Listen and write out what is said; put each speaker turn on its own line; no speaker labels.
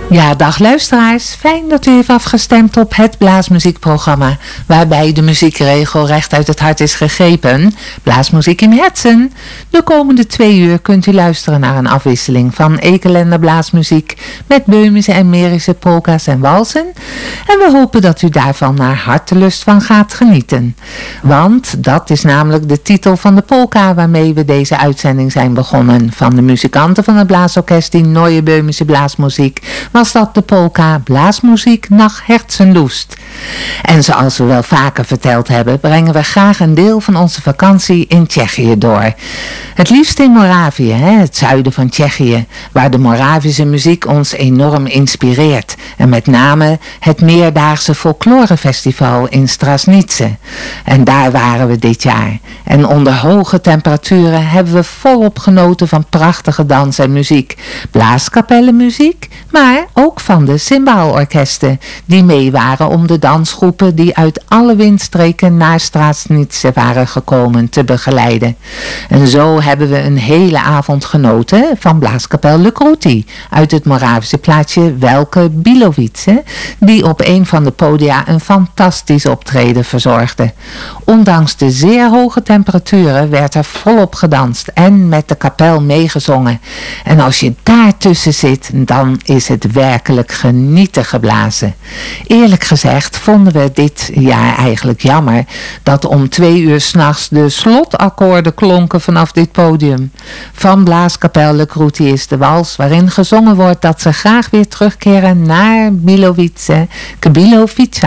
Ja, dag luisteraars. Fijn dat u heeft afgestemd op het Blaasmuziekprogramma, waarbij de muziekregel recht uit het hart is gegrepen. Blaasmuziek in Herzen. De komende 2 uur kunt u luisteren naar een afwisseling van Ekelender blaasmuziek met Böhmische en Mährische polka's en walsen. En we hopen dat u daarvan naar hartelust van gaat genieten. Want dat is namelijk de titel van de polka waarmee we deze uitzending zijn begonnen. Van de muzikanten van het blaasorkest die Neue Böhmische Blaasmuziek was dat de polka Blaasmuziek nach Herzenlust. En zoals we wel vaker verteld hebben, brengen we graag een deel van onze vakantie in Tsjechië door. Het liefst in Moravië, het zuiden van Tsjechië, waar de Moravische muziek ons enorm inspireert. En met name het meerdaagse folklorefestival in Strasnice. En daar waren we dit jaar. En onder hoge temperaturen hebben we volop genoten van prachtige dans en muziek. Blaaskapellenmuziek, maar ook van de cymbaalorkesten die mee waren om de dansgroepen die uit alle windstreken naar Strasnice waren gekomen te begeleiden. En zo hebben we een hele avond genoten van Blaaskapel Le Kruti uit het Moravische plaatsje Welke Bilovice, die op een van de podia een fantastisch optreden verzorgde. Ondanks de zeer hoge temperaturen werd er volop gedanst en met de kapel meegezongen. En als je daartussen zit, dan is het werkelijk genieten geblazen. Eerlijk gezegd vonden we dit jaar eigenlijk jammer dat om 2 uur 's nachts de slotakkoorden klonken vanaf dit podium. Van Blaaskapel Le Kruti is de wals waarin gezongen wordt dat ze graag weer terugkeren naar Bilovice, Bilovice.